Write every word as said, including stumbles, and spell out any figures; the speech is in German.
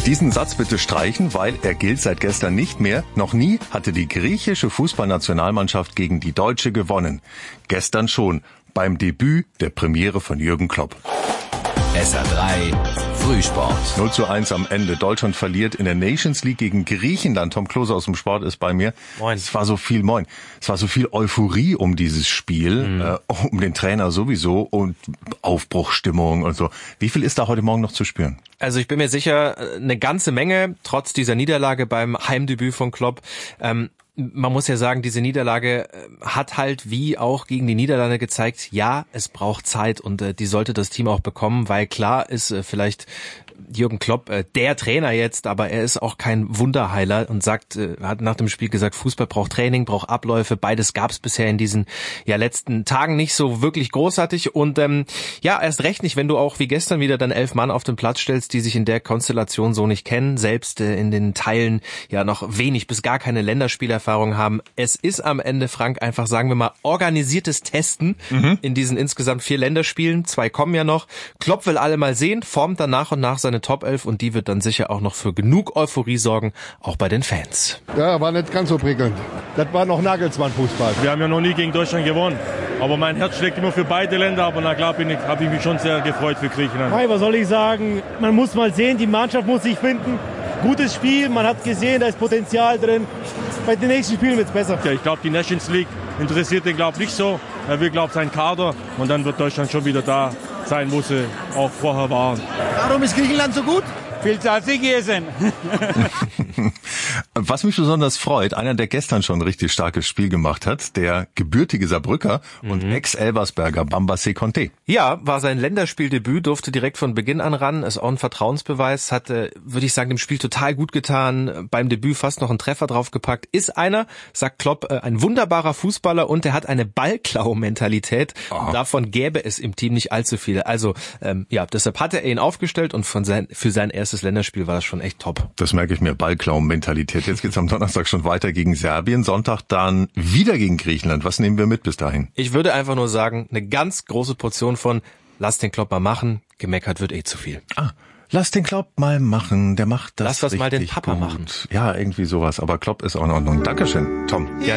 Diesen Satz bitte streichen, weil er gilt seit gestern nicht mehr. Noch nie hatte die griechische Fußballnationalmannschaft gegen die deutsche gewonnen. Gestern schon, beim Debüt der Premiere von Jürgen Klopp. S R drei Frühsport. null zu eins am Ende. Deutschland verliert in der Nations League gegen Griechenland. Tom Klose aus dem Sport ist bei mir. Moin. Es war so viel, moin. Es war so viel Euphorie um dieses Spiel, mhm. äh, um den Trainer sowieso und Aufbruchstimmung und so. Wie viel ist da heute Morgen noch zu spüren? Also ich bin mir sicher, eine ganze Menge, trotz dieser Niederlage beim Heimdebüt von Klopp. Ähm, Man muss ja sagen, diese Niederlage hat halt wie auch gegen die Niederlande gezeigt, ja, es braucht Zeit und äh, die sollte das Team auch bekommen, weil klar ist äh, vielleicht Jürgen Klopp äh, der Trainer jetzt, aber er ist auch kein Wunderheiler und sagt, äh, hat nach dem Spiel gesagt, Fußball braucht Training, braucht Abläufe, beides gab es bisher in diesen ja letzten Tagen nicht so wirklich großartig und ähm, ja, erst recht nicht, wenn du auch wie gestern wieder dann elf Mann auf den Platz stellst, die sich in der Konstellation so nicht kennen, selbst äh, in den Teilen ja noch wenig bis gar keine Länderspielerfahrung haben. Es ist am Ende, Frank, einfach, sagen wir mal, organisiertes Testen mhm. in diesen insgesamt vier Länderspielen. Zwei kommen ja noch. Klopp will alle mal sehen, formt dann nach und nach seine Top elf und die wird dann sicher auch noch für genug Euphorie sorgen, auch bei den Fans. Ja, war nicht ganz so prickelnd. Das war noch Nagelsmann-Fußball. Wir haben ja noch nie gegen Deutschland gewonnen. Aber mein Herz schlägt immer für beide Länder. Aber na klar, ich, habe ich mich schon sehr gefreut für Griechenland. Hey, was soll ich sagen? Man muss mal sehen, die Mannschaft muss sich finden. Gutes Spiel, man hat gesehen, da ist Potenzial drin. Bei den nächsten Spielen wird es besser. Ja, ich glaube, die Nations League interessiert den, glaube ich, nicht so. Er will, glaube ich, seinen Kader. Und dann wird Deutschland schon wieder da sein, wo sie auch vorher waren. Warum ist Griechenland so gut? Viel salzig gegessen. Was mich besonders freut, einer, der gestern schon ein richtig starkes Spiel gemacht hat, der gebürtige Saarbrücker mhm. und Ex-Elversberger Bamba Seconte. Ja, war sein Länderspieldebüt, durfte direkt von Beginn an ran, ist auch ein Vertrauensbeweis, hat, äh, würde ich sagen, dem Spiel total gut getan, beim Debüt fast noch einen Treffer draufgepackt, ist einer, sagt Klopp, äh, ein wunderbarer Fußballer und er hat eine Ballklau-Mentalität. Davon gäbe es im Team nicht allzu viele. Also, ähm, ja, deshalb hat er ihn aufgestellt und von sein, für sein erstes Länderspiel war das schon echt top. Das merke ich mir, Ballklau-Mentalität. Jetzt geht's am Donnerstag schon weiter gegen Serbien, Sonntag dann wieder gegen Griechenland. Was nehmen wir mit bis dahin? Ich würde einfach nur sagen, eine ganz große Portion von lass den Klopp mal machen, gemeckert wird eh zu viel. Ah, lass den Klopp mal machen, der macht das Lass das mal den Papa gut. machen. Ja, irgendwie sowas, aber Klopp ist auch in Ordnung. Dankeschön, Tom. Ja.